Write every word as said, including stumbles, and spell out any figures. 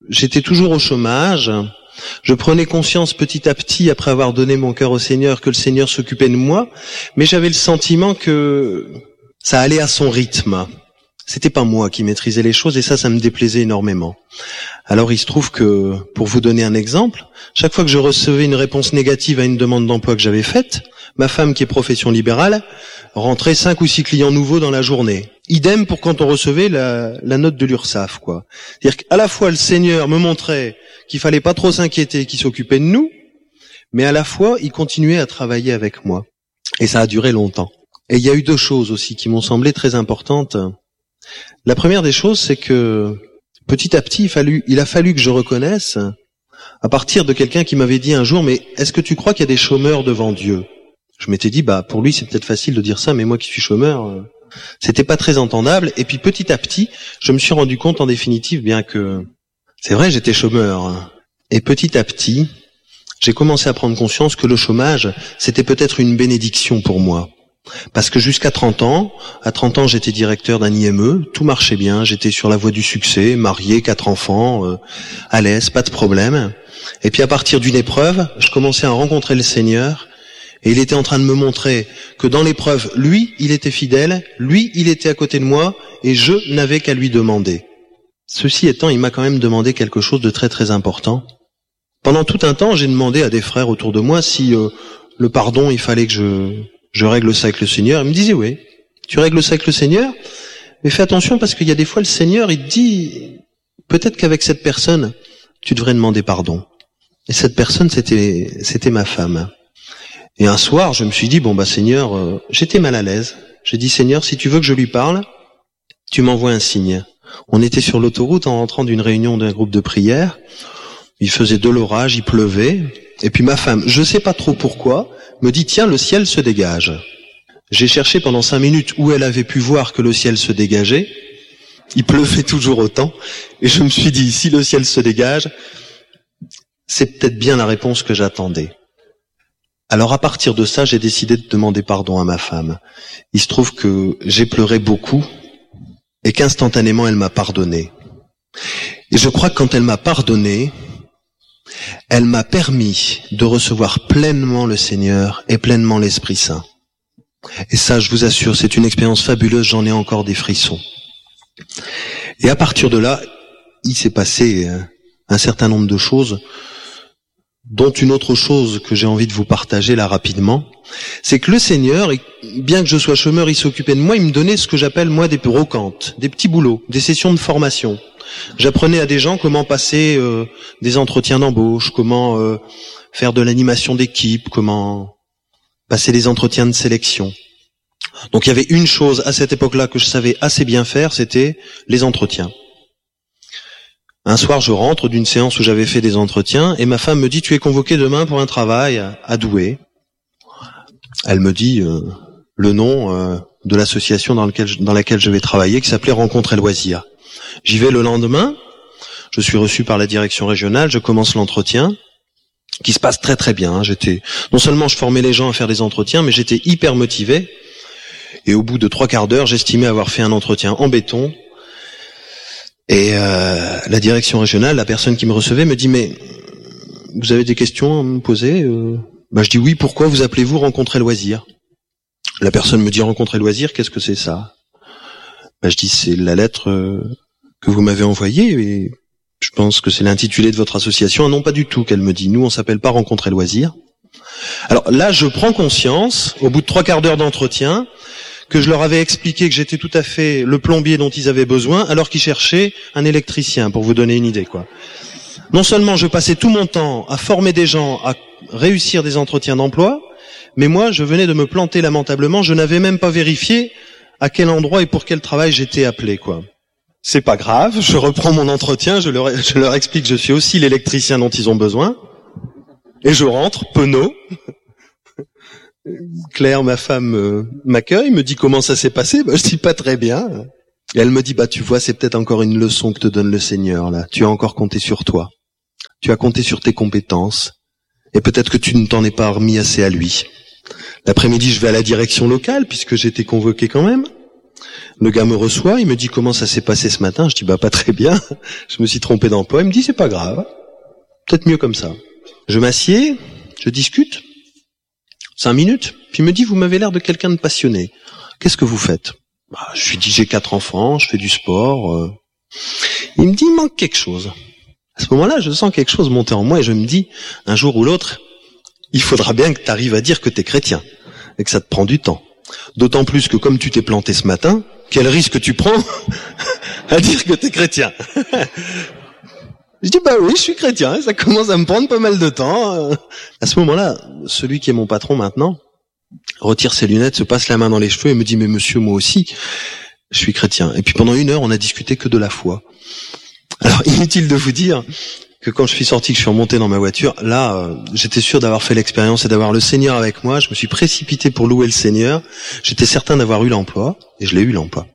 j'étais toujours au chômage. Je prenais conscience petit à petit, après avoir donné mon cœur au Seigneur, que le Seigneur s'occupait de moi, mais j'avais le sentiment que ça allait à son rythme. C'était pas moi qui maîtrisais les choses, et ça, ça me déplaisait énormément. Alors il se trouve que, pour vous donner un exemple, chaque fois que je recevais une réponse négative à une demande d'emploi que j'avais faite, ma femme, qui est profession libérale, rentrait cinq ou six clients nouveaux dans la journée. Idem pour quand on recevait la, la note de l'URSSAF, quoi. C'est-à-dire qu'à la fois le Seigneur me montrait qu'il fallait pas trop s'inquiéter, qu'il s'occupait de nous, mais à la fois il continuait à travailler avec moi. Et ça a duré longtemps. Et il y a eu deux choses aussi qui m'ont semblé très importantes. La première des choses, c'est que petit à petit, il, fallu, il a fallu que je reconnaisse, à partir de quelqu'un qui m'avait dit un jour, mais est-ce que tu crois qu'il y a des chômeurs devant Dieu ? Je m'étais dit, bah pour lui c'est peut-être facile de dire ça, mais moi qui suis chômeur, euh, c'était pas très entendable. Et puis petit à petit, je me suis rendu compte en définitive, bien que c'est vrai, j'étais chômeur. Et petit à petit, j'ai commencé à prendre conscience que le chômage, c'était peut-être une bénédiction pour moi. Parce que jusqu'à trente ans, à trente ans, j'étais directeur d'un I M E, tout marchait bien, j'étais sur la voie du succès, marié, quatre enfants, euh, à l'aise, pas de problème. Et puis à partir d'une épreuve, je commençais à rencontrer le Seigneur, et il était en train de me montrer que dans l'épreuve, lui, il était fidèle, lui, il était à côté de moi, et je n'avais qu'à lui demander. Ceci étant, il m'a quand même demandé quelque chose de très très important. Pendant tout un temps, j'ai demandé à des frères autour de moi si euh, le pardon, il fallait que je... je règle ça avec le Seigneur. Il me disait, oui, tu règles ça avec le Seigneur, mais fais attention parce qu'il y a des fois le Seigneur, il te dit, peut-être qu'avec cette personne, tu devrais demander pardon. Et cette personne, c'était c'était ma femme. Et un soir, je me suis dit, bon bah Seigneur, euh, j'étais mal à l'aise. J'ai dit, Seigneur, si tu veux que je lui parle, tu m'envoies un signe. On était sur l'autoroute en rentrant d'une réunion d'un groupe de prière. Il faisait de l'orage, il pleuvait. Et puis ma femme, je sais pas trop pourquoi, me dit, tiens, le ciel se dégage. J'ai cherché pendant cinq minutes où elle avait pu voir que le ciel se dégageait. Il pleuvait toujours autant. Et je me suis dit, si le ciel se dégage, c'est peut-être bien la réponse que j'attendais. Alors à partir de ça, j'ai décidé de demander pardon à ma femme. Il se trouve que j'ai pleuré beaucoup et qu'instantanément elle m'a pardonné. Et je crois que quand elle m'a pardonné, elle m'a permis de recevoir pleinement le Seigneur et pleinement l'Esprit Saint. Et ça, je vous assure, c'est une expérience fabuleuse, j'en ai encore des frissons. Et à partir de là, il s'est passé un certain nombre de choses, dont une autre chose que j'ai envie de vous partager là rapidement, c'est que le Seigneur, bien que je sois chômeur, il s'occupait de moi, il me donnait ce que j'appelle moi des brocantes, des petits boulots, des sessions de formation. J'apprenais à des gens comment passer euh, des entretiens d'embauche, comment euh, faire de l'animation d'équipe, comment passer des entretiens de sélection. Donc il y avait une chose à cette époque-là que je savais assez bien faire, c'était les entretiens. Un soir, je rentre d'une séance où j'avais fait des entretiens et ma femme me dit « Tu es convoqué demain pour un travail à Douai ». Elle me dit euh, le nom euh, de l'association dans, lequel, dans laquelle je vais travailler, qui s'appelait Rencontre et Loisirs. J'y vais le lendemain, je suis reçu par la direction régionale, je commence l'entretien, qui se passe très très bien. Hein. J'étais, non seulement je formais les gens à faire des entretiens, mais j'étais hyper motivé. Et au bout de trois quarts d'heure, j'estimais avoir fait un entretien en béton. Et euh, la direction régionale, la personne qui me recevait, me dit « Mais vous avez des questions à me poser ?» euh, bah, je dis « Oui, pourquoi vous appelez-vous Rencontre et Loisirs ?» La personne me dit « Rencontre et Loisirs, qu'est-ce que c'est ça ?» bah, je dis « C'est la lettre euh, que vous m'avez envoyée et je pense que c'est l'intitulé de votre association. » Ah non, pas du tout, qu'elle me dit « Nous, on s'appelle pas Rencontre et Loisirs. » Alors là, je prends conscience, au bout de trois quarts d'heure d'entretien, que je leur avais expliqué que j'étais tout à fait le plombier dont ils avaient besoin, alors qu'ils cherchaient un électricien, pour vous donner une idée, quoi. Non seulement je passais tout mon temps à former des gens, à réussir des entretiens d'emploi, mais moi, je venais de me planter lamentablement, je n'avais même pas vérifié à quel endroit et pour quel travail j'étais appelé, quoi. C'est pas grave, je reprends mon entretien, je leur, je leur explique que je suis aussi l'électricien dont ils ont besoin, et je rentre, penaud. Claire, ma femme, euh, m'accueille, me dit comment ça s'est passé. Bah, je dis pas très bien. Et elle me dit, bah tu vois, c'est peut-être encore une leçon que te donne le Seigneur là. Tu as encore compté sur toi. Tu as compté sur tes compétences. Et peut-être que tu ne t'en es pas remis assez à lui. L'après-midi, je vais à la direction locale, puisque j'étais convoqué quand même. Le gars me reçoit, il me dit comment ça s'est passé ce matin. Je dis bah pas très bien, je me suis trompé d'emploi. Il me dit c'est pas grave, peut-être mieux comme ça. Je m'assieds, je discute, cinq minutes, puis il me dit vous m'avez l'air de quelqu'un de passionné. Qu'est-ce que vous faites? Bah, je lui dis j'ai quatre enfants, je fais du sport. Euh... Il me dit il manque quelque chose. À ce moment-là, je sens quelque chose monter en moi et je me dis un jour ou l'autre, il faudra bien que tu arrives à dire que t'es chrétien et que ça te prend du temps. D'autant plus que comme tu t'es planté ce matin, quel risque tu prends à dire que t'es chrétien? Je dis bah oui, je suis chrétien, ça commence à me prendre pas mal de temps. À ce moment-là, celui qui est mon patron maintenant retire ses lunettes, se passe la main dans les cheveux et me dit mais monsieur, moi aussi, je suis chrétien. Et puis pendant une heure, on a discuté que de la foi. Alors inutile de vous dire que quand je suis sorti, que je suis remonté dans ma voiture, là, euh, j'étais sûr d'avoir fait l'expérience et d'avoir le Seigneur avec moi. Je me suis précipité pour louer le Seigneur. J'étais certain d'avoir eu l'emploi, et je l'ai eu l'emploi.